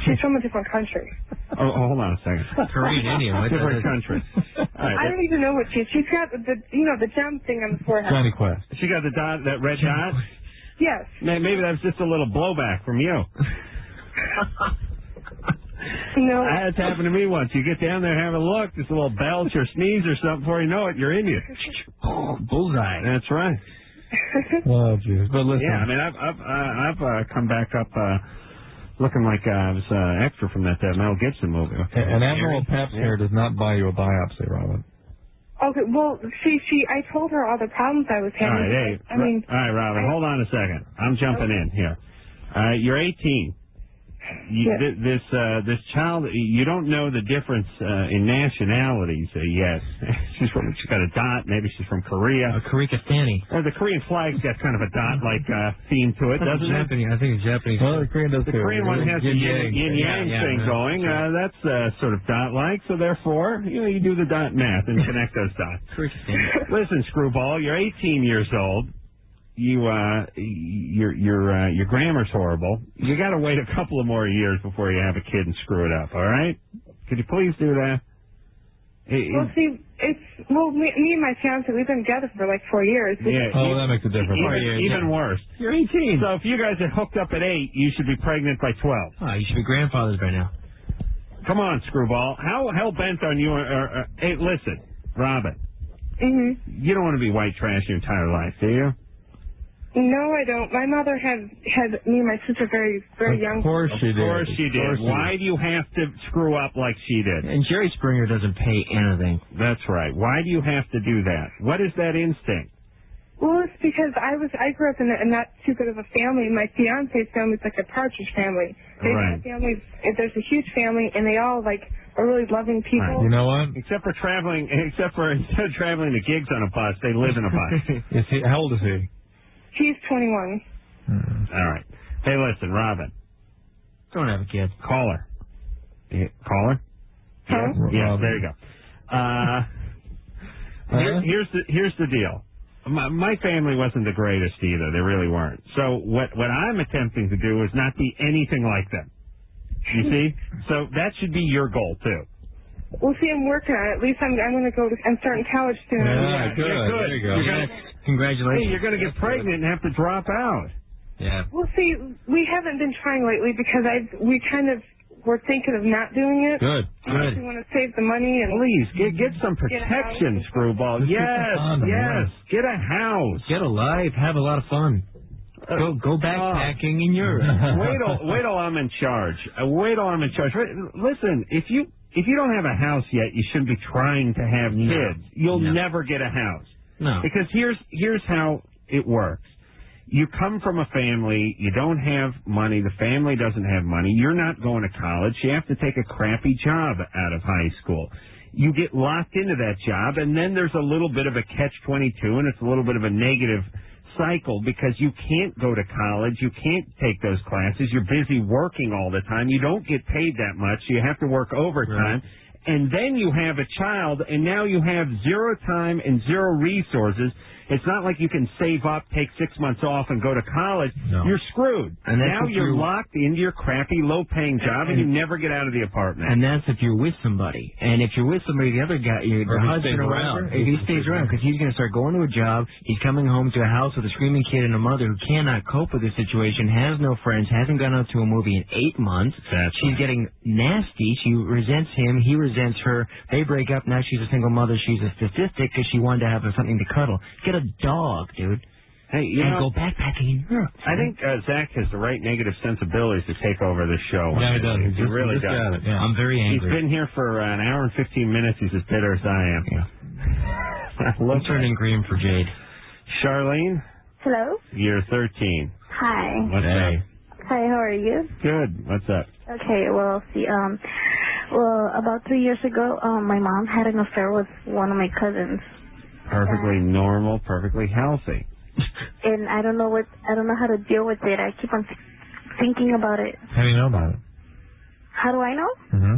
She's from a different country. Oh, hold on a second. Korean Indian. Different country. Right. I don't even know what she's got the gem thing on the forehead. Johnny Quest. She got the dot, that red dot? Yes. Maybe that was just a little blowback from you. No. That's happened to me once. You get down there, have a look, just a little belch or sneeze or something, before you know it, you're Indian. Bullseye. That's right. Oh, jeez. But listen. Yeah, I mean, I've come back up looking like I was extra from that Mel Gibson movie. Okay. An Admiral Pabst hair does not buy you a biopsy, Robin. Okay, well, I told her all the problems I was having. All right, hey, all right, Robin, hold on a second. I'm jumping in here. You're 18. This child, you don't know the difference in nationalities yet. She's got a dot. Maybe she's from Korea. Karikastani. Or the Korean flag's got kind of a dot-like theme to it, doesn't it? I think it's Japanese. Well, the Korean does too. The Korean one has the yin-yang thing going. That's sort of dot-like, so therefore, you do the dot math and connect those dots. Listen, Screwball, you're 18 years old. Your grammar's horrible. You got to wait a couple of more years before you have a kid and screw it up. All right? Could you please do that? Well, see, me and my fiance, we've been together for like 4 years. Yeah. Oh, that makes a difference. Even worse. You're 18. So if you guys are hooked up at 8, you should be pregnant by 12. Oh, you should be grandfathers by now. Come on, Screwball. How hell-bent on you? Hey, listen, Robin. Mm-hmm. You don't want to be white trash your entire life, do you? No, I don't. My mother had me and my sister very, very young. Of course she did. Of course she did. Why do you have to screw up like she did? And Jerry Springer doesn't pay anything. That's right. Why do you have to do that? What is that instinct? Well, it's because I grew up in not too good of a family. My fiance's family's like a partridge family. Right. There's a huge family, and they all are really loving people. Right. You know what? Instead of traveling to gigs on a bus, they live in a bus. How old is he? He's 21. All right. Hey, listen, Robin. Don't have a kid. Call her. Call her? Huh? Yeah, there you go. Here's the deal. My family wasn't the greatest either. They really weren't. So what I'm attempting to do is not be anything like them. You see? So that should be your goal, too. Well, see, I'm working on it. At least I'm going to I'm starting college soon. Yeah, good. There you go. Congratulations. Hey, you're going to get pregnant and have to drop out. Yeah. Well, see, we haven't been trying lately because we kind of were thinking of not doing it. Good. We want to save the money and please get some protection, Screwball. Yes. Get a house. Get a life. Have a lot of fun. Go backpacking in Europe. Wait till I'm in charge. Listen, if you don't have a house yet, you shouldn't be trying to have kids. You'll never get a house. No. Because here's how it works. You come from a family, you don't have money, the family doesn't have money, you're not going to college, you have to take a crappy job out of high school. You get locked into that job, and then there's a little bit of a catch-22, and it's a little bit of a negative cycle because you can't go to college, you can't take those classes, you're busy working all the time, you don't get paid that much, you have to work overtime. Right. And then you have a child, and now you have zero time and zero resources. It's not like you can save up, take 6 months off, and go to college. No. You're screwed. And now you're locked into your crappy, low-paying job, and you never get out of the apartment. And that's if you're with somebody. And if you're with somebody, the other guy, the husband or whatever, he stays around because he's going to start going to a job. He's coming home to a house with a screaming kid and a mother who cannot cope with the situation, has no friends, hasn't gone out to a movie in 8 months. She's getting nasty. She resents him. He resents her. They break up. Now she's a single mother. She's a statistic because she wanted to have something to cuddle. Get a dog, dude. Hey, go backpacking in Europe. I think Zach has the right negative sensibilities to take over the show. Yeah, he does. He really does. Yeah. I'm very angry. He's been here for an hour and 15 minutes. He's as bitter as I am. Yeah. I'm turning green for Jade. Charlene? Hello? You're 13. Hi. What's up? Hi, how are you? Good. What's up? Okay, well, see, about 3 years ago, my mom had an affair with one of my cousins. Perfectly normal, perfectly healthy. And I don't know how to deal with it. I keep on thinking about it. How do you know about it? How do I know? Mm-hmm.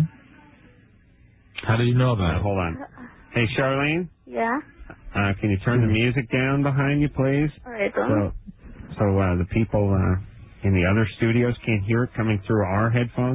How do you know about it? Hold on. Hey, Charlene? Yeah? Can you turn the music down behind you, please? All right, so the people in the other studios can't hear it coming through our headphones?